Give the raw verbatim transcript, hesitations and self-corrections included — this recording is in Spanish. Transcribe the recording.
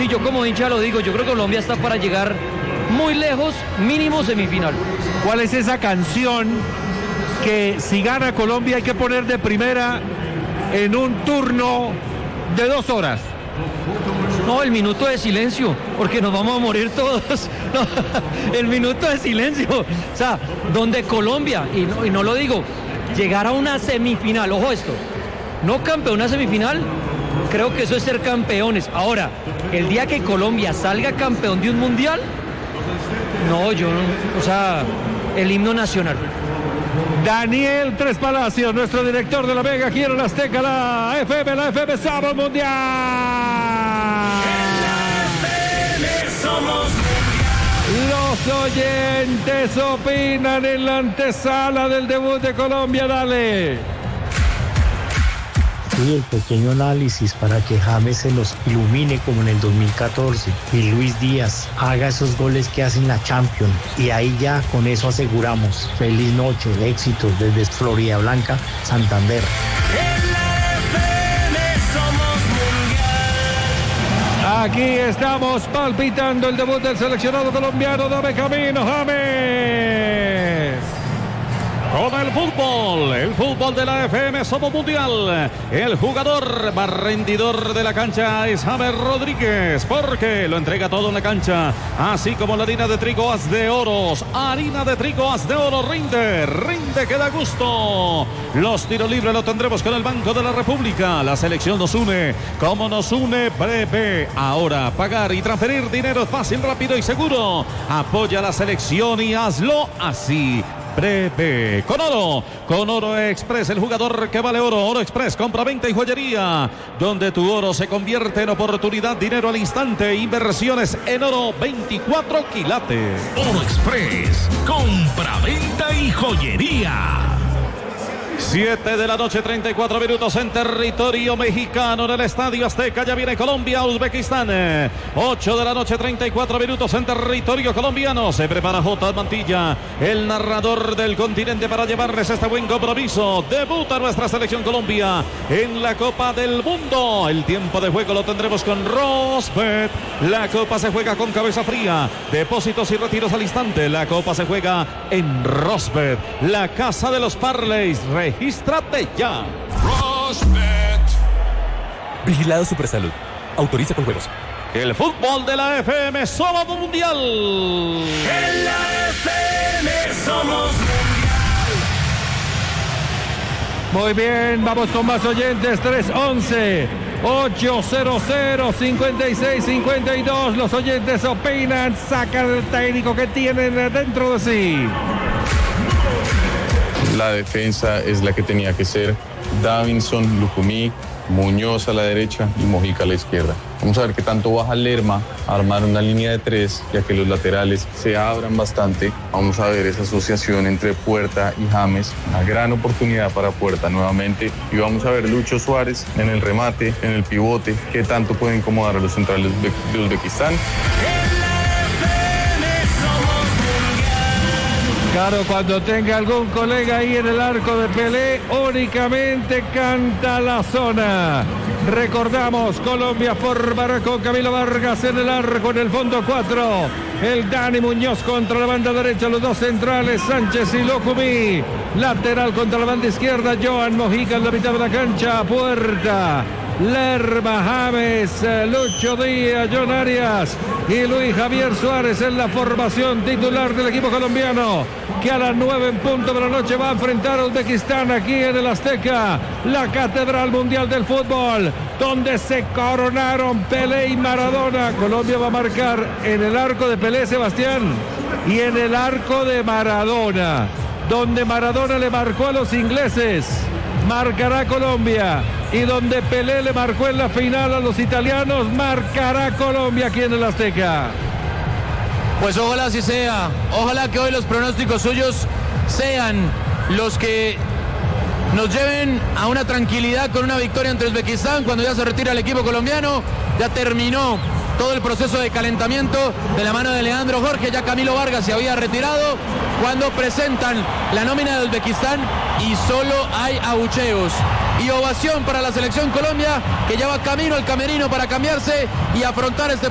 sí, yo como hincha lo digo, yo creo que Colombia está para llegar muy lejos, mínimo semifinal. ¿Cuál es esa canción que si gana Colombia hay que poner de primera en un turno de dos horas? No, el minuto de silencio, porque nos vamos a morir todos. No, el minuto de silencio. O sea, donde Colombia, y no, y no lo digo, llegar a una semifinal, ojo esto, no campeón, una semifinal, creo que eso es ser campeones. Ahora, el día que Colombia salga campeón de un mundial, no, yo no, o sea, el himno nacional. Daniel Tres Palacios, nuestro director de la Mega, aquí en la Azteca, la F M, la F M somos mundial. Los oyentes opinan en la antesala del debut de Colombia, dale. Sí, el pequeño análisis para que James se los ilumine como en el dos mil catorce y Luis Díaz haga esos goles que hacen la Champions, y ahí ya con eso aseguramos. Feliz noche, éxitos desde Florida Blanca, Santander. Aquí estamos palpitando el debut del seleccionado colombiano. Dame camino, James. Con el fútbol, el fútbol de la F M Somos Mundial. El jugador más rendidor de la cancha es James Rodríguez, porque lo entrega todo en la cancha, así como la harina de trigo Haz de Oros. Harina de trigo Haz de Oro rinde, rinde que da gusto. Los tiros libres lo tendremos con el Banco de la República. La selección nos une, como nos une Breve. Ahora pagar y transferir dinero es fácil, rápido y seguro. Apoya a la selección y hazlo así. Breve, con oro, con Oro Express, el jugador que vale oro. Oro Express, compra, venta y joyería, donde tu oro se convierte en oportunidad, dinero al instante, inversiones en oro veinticuatro quilates. Oro Express, compra, venta y joyería. siete de la noche, treinta y cuatro minutos en territorio mexicano, en el Estadio Azteca. Ya viene Colombia, Uzbekistán. ocho de la noche, treinta y cuatro minutos en territorio colombiano. Se prepara J. Mantilla, el narrador del continente, para llevarles este buen compromiso. Debuta nuestra selección Colombia en la Copa del Mundo. El tiempo de juego lo tendremos con Rosbet. La Copa se juega con cabeza fría. Depósitos y retiros al instante. La Copa se juega en Rosbet, la casa de los parlays. Regístrate ya. Rosbet. Vigilado Supersalud. Autoriza con juegos. El fútbol de la F M Somos Mundial. En la F M Somos Mundial. Muy bien, vamos con más oyentes. Tres once ocho cero cero cincuenta y seis cincuenta y dos. Los oyentes opinan, sacan el técnico que tienen dentro de sí. La defensa es la que tenía que ser. Davinson, Lucumí, Muñoz a la derecha y Mojica a la izquierda. Vamos a ver qué tanto baja Lerma a armar una línea de tres, ya que los laterales se abran bastante. Vamos a ver esa asociación entre Puerta y James, una gran oportunidad para Puerta nuevamente. Y vamos a ver Lucho Suárez en el remate, en el pivote, qué tanto puede incomodar a los centrales de Uzbekistán. Claro, cuando tenga algún colega ahí en el arco de Pelé, únicamente canta la zona. Recordamos, Colombia formará con Camilo Vargas en el arco, en el fondo cuatro. El Dani Muñoz contra la banda derecha, los dos centrales, Sánchez y Locumí. Lateral contra la banda izquierda, Johan Mojica en la mitad de la cancha, Puerta, Lerma, James, Lucho Díaz, John Arias y Luis Javier Suárez en la formación titular del equipo colombiano, que a las nueve en punto de la noche va a enfrentar a Uzbekistán aquí en el Azteca, la catedral mundial del fútbol, donde se coronaron Pelé y Maradona. Colombia va a marcar en el arco de Pelé, Sebastián, y en el arco de Maradona, donde Maradona le marcó a los ingleses, marcará Colombia, y donde Pelé le marcó en la final a los italianos, marcará Colombia aquí en el Azteca. Pues ojalá así sea, ojalá que hoy los pronósticos suyos sean los que nos lleven a una tranquilidad con una victoria ante Uzbekistán cuando ya se retira el equipo colombiano. Ya terminó todo el proceso de calentamiento de la mano de Leandro Jorge, ya Camilo Vargas se había retirado cuando presentan la nómina de Uzbekistán y solo hay abucheos y ovación para la selección Colombia, que ya va camino al camerino para cambiarse y afrontar este